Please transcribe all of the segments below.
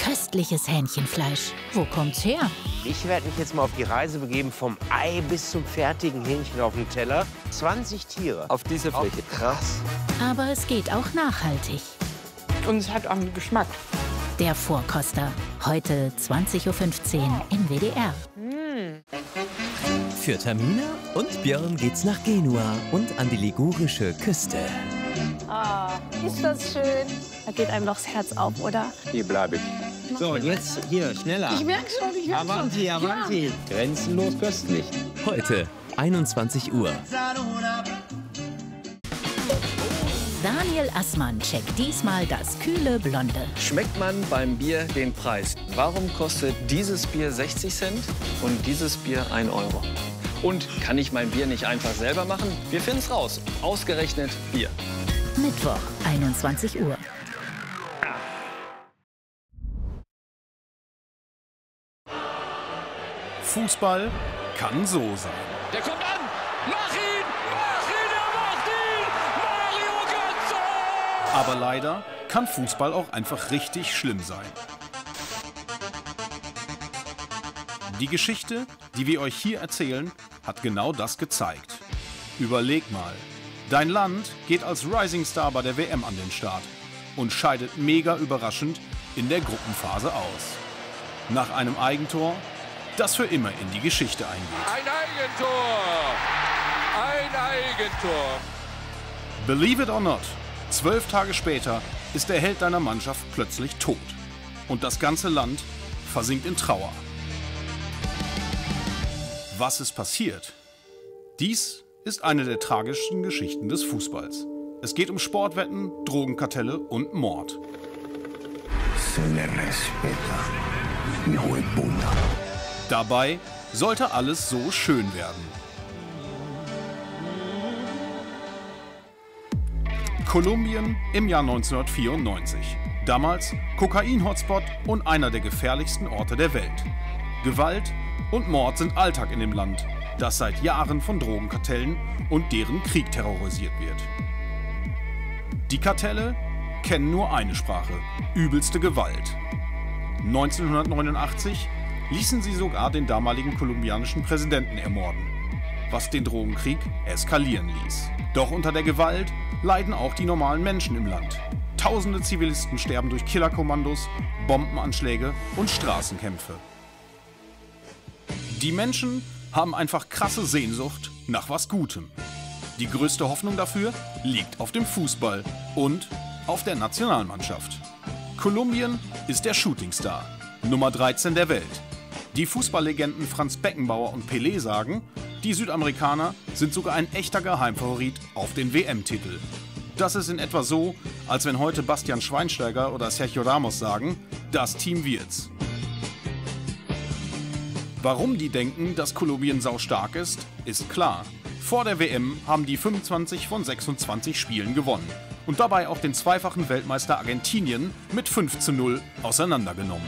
köstliches Hähnchenfleisch. Wo kommt's her? Ich werde mich jetzt mal auf die Reise begeben, vom Ei bis zum fertigen Hähnchen auf dem Teller. 20 Tiere. Auf dieser Fläche. Krass. Aber es geht auch nachhaltig. Und es hat auch einen Geschmack. Der Vorkoster. Heute 20:15 Uhr im WDR. Für Tamina und Björn geht's nach Genua und an die ligurische Küste. Ah, ist das schön. Da geht einem doch das Herz auf, oder? Hier bleibe ich. So, und jetzt hier, schneller. Ich merke schon, ich merke schon. Avanti, avanti. Ja. Grenzenlos köstlich. Heute, 21 Uhr. Daniel Assmann checkt diesmal das kühle Blonde. Schmeckt man beim Bier den Preis? Warum kostet dieses Bier 60 Cent und dieses Bier 1 Euro? Und kann ich mein Bier nicht einfach selber machen? Wir finden es raus. Ausgerechnet Bier. Mittwoch, 21 Uhr. Fußball kann so sein. Der kommt an! Mach ihn! Mach ihn! Er macht ihn! Mario Götze! Aber leider kann Fußball auch einfach richtig schlimm sein. Die Geschichte, die wir euch hier erzählen, hat genau das gezeigt. Überleg mal, dein Land geht als Rising Star bei der WM an den Start und scheidet mega überraschend in der Gruppenphase aus. Nach einem Eigentor, das für immer in die Geschichte eingeht. Ein Eigentor! Ein Eigentor! Believe it or not, 12 Tage später ist der Held deiner Mannschaft plötzlich tot. Und das ganze Land versinkt in Trauer. Was ist passiert? Dies ist eine der tragischsten Geschichten des Fußballs. Es geht um Sportwetten, Drogenkartelle und Mord. Dabei sollte alles so schön werden. Kolumbien im Jahr 1994. Damals Kokain-Hotspot und einer der gefährlichsten Orte der Welt. Gewalt und Mord sind Alltag in dem Land, das seit Jahren von Drogenkartellen und deren Krieg terrorisiert wird. Die Kartelle kennen nur eine Sprache: übelste Gewalt. 1989 ließen sie sogar den damaligen kolumbianischen Präsidenten ermorden, was den Drogenkrieg eskalieren ließ. Doch unter der Gewalt leiden auch die normalen Menschen im Land. Tausende Zivilisten sterben durch Killerkommandos, Bombenanschläge und Straßenkämpfe. Die Menschen haben einfach krasse Sehnsucht nach was Gutem. Die größte Hoffnung dafür liegt auf dem Fußball und auf der Nationalmannschaft. Kolumbien ist der Shootingstar, Nummer 13 der Welt. Die Fußballlegenden Franz Beckenbauer und Pelé sagen, die Südamerikaner sind sogar ein echter Geheimfavorit auf den WM-Titel. Das ist in etwa so, als wenn heute Bastian Schweinsteiger oder Sergio Ramos sagen, das Team wird's. Warum die denken, dass Kolumbien saustark ist, ist klar. Vor der WM haben die 25 von 26 Spielen gewonnen und dabei auch den zweifachen Weltmeister Argentinien mit 5:0 auseinandergenommen.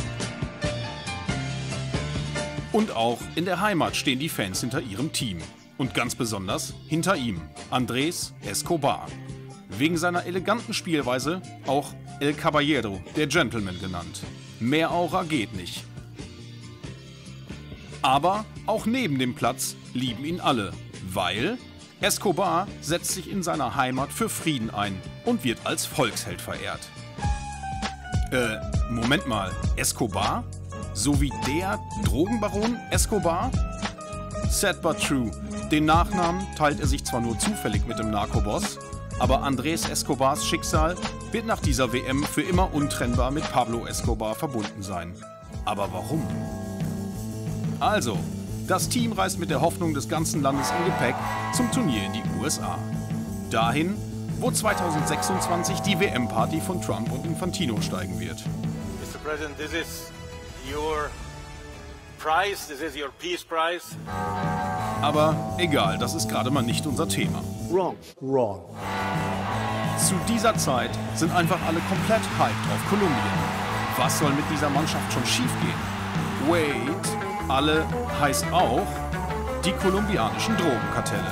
Und auch in der Heimat stehen die Fans hinter ihrem Team. Und ganz besonders hinter ihm, Andrés Escobar. Wegen seiner eleganten Spielweise auch El Caballero, der Gentleman genannt. Mehr Aura geht nicht. Aber auch neben dem Platz lieben ihn alle, weil Escobar setzt sich in seiner Heimat für Frieden ein und wird als Volksheld verehrt. Moment mal, Escobar? So wie der Drogenbaron Escobar? Sad but true, den Nachnamen teilt er sich zwar nur zufällig mit dem Narcoboss, aber Andrés Escobars Schicksal wird nach dieser WM für immer untrennbar mit Pablo Escobar verbunden sein. Aber warum? Also, das Team reist mit der Hoffnung des ganzen Landes im Gepäck zum Turnier in die USA. Dahin, wo 2026 die WM-Party von Trump und Infantino steigen wird. Mr. President, this is your prize, this is your peace prize. Aber egal, das ist gerade mal nicht unser Thema. Wrong. Zu dieser Zeit sind einfach alle komplett hyped auf Kolumbien. Was soll mit dieser Mannschaft schon schiefgehen? Wait, alle heißt auch die kolumbianischen Drogenkartelle.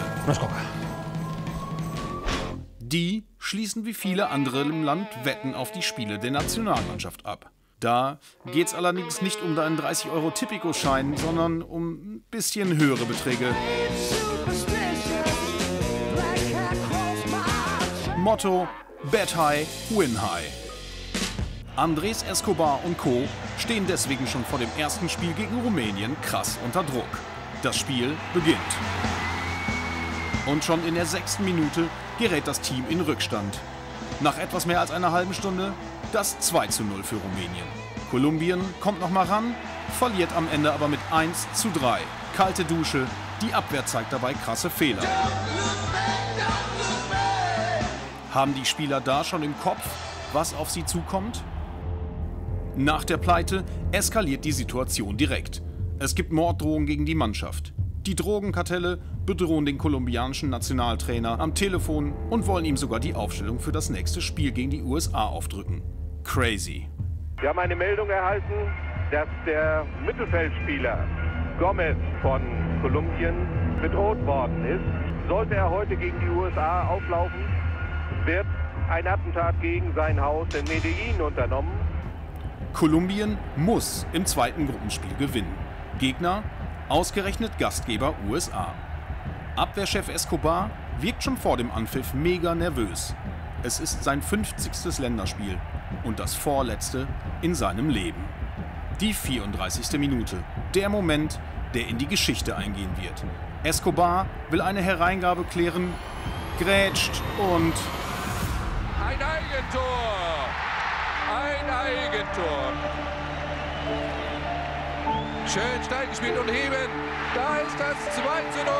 Die schließen wie viele andere im Land Wetten auf die Spiele der Nationalmannschaft ab. Da geht's allerdings nicht um deinen 30-Euro-Tipico-Schein, sondern um ein bisschen höhere Beträge. Motto: Bet High, Win High. Andrés Escobar und Co. stehen deswegen schon vor dem ersten Spiel gegen Rumänien krass unter Druck. Das Spiel beginnt. Und schon in der 6. Minute gerät das Team in Rückstand. Nach etwas mehr als einer halben Stunde das 2:0 für Rumänien. Kolumbien kommt noch mal ran, verliert am Ende aber mit 1:3. Kalte Dusche, die Abwehr zeigt dabei krasse Fehler. Haben die Spieler da schon im Kopf, was auf sie zukommt? Nach der Pleite eskaliert die Situation direkt. Es gibt Morddrohungen gegen die Mannschaft. Die Drogenkartelle bedrohen den kolumbianischen Nationaltrainer am Telefon und wollen ihm sogar die Aufstellung für das nächste Spiel gegen die USA aufdrücken. Crazy. Wir haben eine Meldung erhalten, dass der Mittelfeldspieler Gomez von Kolumbien bedroht worden ist. Sollte er heute gegen die USA auflaufen, wird ein Attentat gegen sein Haus in Medellin unternommen. Kolumbien muss im zweiten Gruppenspiel gewinnen. Gegner: ausgerechnet Gastgeber USA. Abwehrchef Escobar wirkt schon vor dem Anpfiff mega nervös. Es ist sein 50. Länderspiel und das vorletzte in seinem Leben. Die 34. Minute. Der Moment, der in die Geschichte eingehen wird. Escobar will eine Hereingabe klären, grätscht und... Ein Eigentor! Ein Eigentor! Schön steil gespielt und heben. Da ist das 2:0.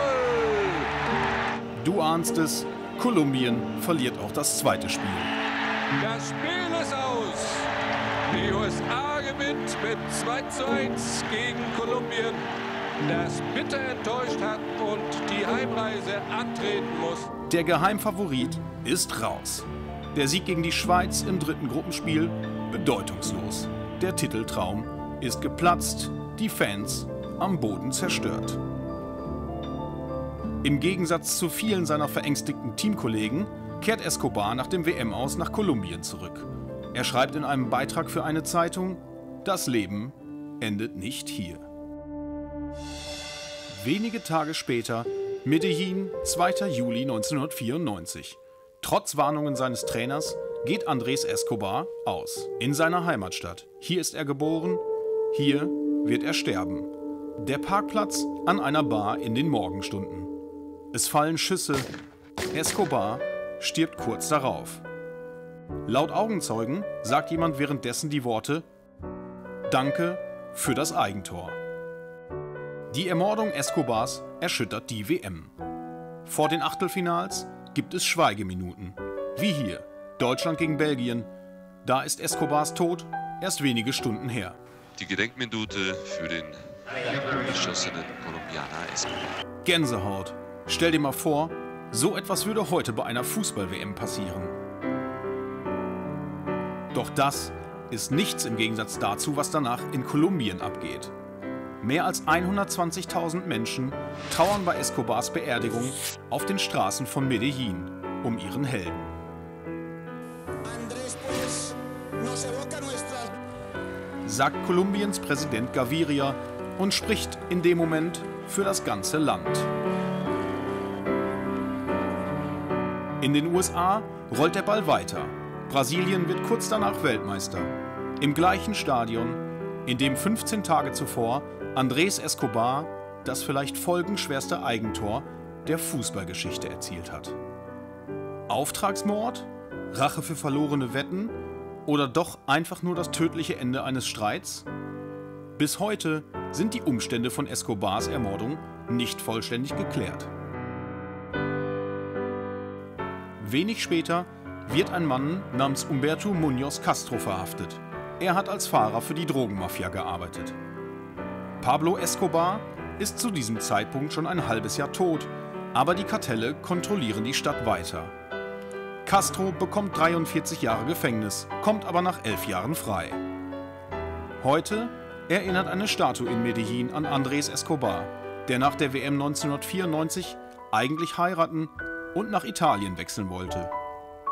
Du ahnst es, Kolumbien verliert auch das zweite Spiel. Das Spiel ist aus. Die USA gewinnt mit 2:1 gegen Kolumbien, das bitter enttäuscht hat und die Heimreise antreten muss. Der Geheimfavorit ist raus. Der Sieg gegen die Schweiz im dritten Gruppenspiel bedeutungslos. Der Titeltraum ist geplatzt, die Fans am Boden zerstört. Im Gegensatz zu vielen seiner verängstigten Teamkollegen kehrt Escobar nach dem WM-Aus nach Kolumbien zurück. Er schreibt in einem Beitrag für eine Zeitung: Das Leben endet nicht hier. Wenige Tage später, Medellin, 2. Juli 1994. Trotz Warnungen seines Trainers geht Andrés Escobar aus. In seiner Heimatstadt. Hier ist er geboren, hier wird er sterben. Der Parkplatz an einer Bar in den Morgenstunden. Es fallen Schüsse. Escobar stirbt kurz darauf. Laut Augenzeugen sagt jemand währenddessen die Worte: Danke für das Eigentor. Die Ermordung Escobars erschüttert die WM. Vor den Achtelfinals gibt es Schweigeminuten. Wie hier, Deutschland gegen Belgien. Da ist Escobars Tod erst wenige Stunden her. Die Gedenkminute für den erschossenen Kolumbianer Escobar. Gänsehaut. Stell dir mal vor, so etwas würde heute bei einer Fußball-WM passieren. Doch das ist nichts im Gegensatz dazu, was danach in Kolumbien abgeht. Mehr als 120.000 Menschen trauern bei Escobars Beerdigung auf den Straßen von Medellin um ihren Helden. Sagt Kolumbiens Präsident Gaviria und spricht in dem Moment für das ganze Land. In den USA rollt der Ball weiter. Brasilien wird kurz danach Weltmeister. Im gleichen Stadion, in dem 15 Tage zuvor Andrés Escobar das vielleicht folgenschwerste Eigentor der Fußballgeschichte erzielt hat. Auftragsmord? Rache für verlorene Wetten? Oder doch einfach nur das tödliche Ende eines Streits? Bis heute sind die Umstände von Escobars Ermordung nicht vollständig geklärt. Wenig später wird ein Mann namens Humberto Muñoz Castro verhaftet. Er hat als Fahrer für die Drogenmafia gearbeitet. Pablo Escobar ist zu diesem Zeitpunkt schon ein halbes Jahr tot, aber die Kartelle kontrollieren die Stadt weiter. Castro bekommt 43 Jahre Gefängnis, kommt aber nach 11 Jahren frei. Heute erinnert eine Statue in Medellin an Andrés Escobar, der nach der WM 1994 eigentlich heiraten und nach Italien wechseln wollte.